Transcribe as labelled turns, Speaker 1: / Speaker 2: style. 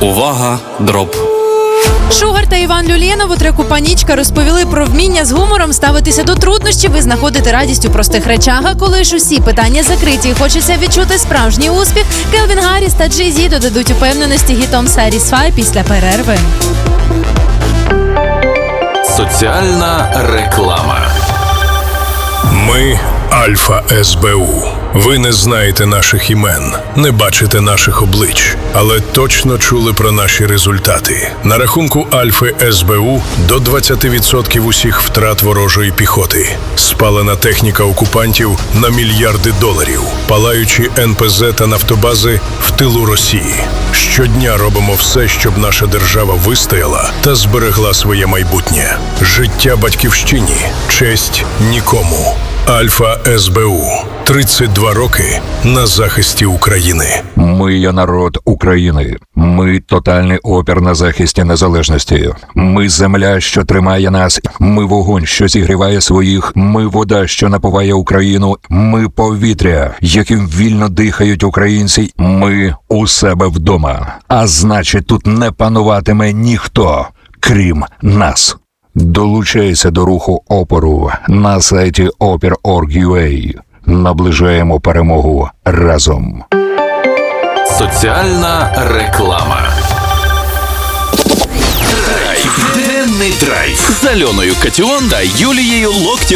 Speaker 1: Увага, дроп.
Speaker 2: Шугар та Іван Люленов у треку «Панічка» розповіли про вміння з гумором ставитися до труднощів і знаходити радість у простих речах. А коли ж усі питання закриті і хочеться відчути справжній успіх, Келвін Гарріс та Джей Зі додадуть упевненості гітом «Satisfy» після перерви.
Speaker 1: Соціальна реклама.
Speaker 3: Ми – Альфа СБУ. Ви не знаєте наших імен, не бачите наших облич, але точно чули про наші результати. На рахунку Альфи СБУ до 20% усіх втрат ворожої піхоти. Спалена техніка окупантів на мільярди доларів. Палаючі НПЗ та нафтобази в тилу Росії. Щодня робимо все, щоб наша держава вистояла та зберегла своє майбутнє. Життя батьківщині, честь нікому. Альфа СБУ. 32 роки на захисті України.
Speaker 4: Ми є народ України. Ми тотальний опір на захисті незалежності. Ми земля, що тримає нас. Ми вогонь, що зігріває своїх. Ми вода, що напуває Україну. Ми повітря, яким вільно дихають українці. Ми у себе вдома. А значить, тут не пануватиме ніхто, крім нас. Долучайся до руху опору на сайті opir.org.ua. Наближаємо перемогу разом.
Speaker 1: Соціальна реклама. Драйв. Денний драйв. З Альоною Катіон та Юлією Локтєвою.